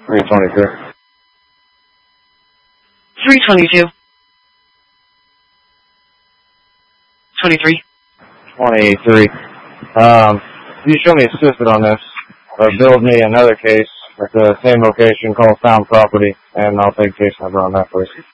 322. 322. 23. 23. You show me assisted on this, or build me another case at the same location called Found Property, and I'll take case number on that, please.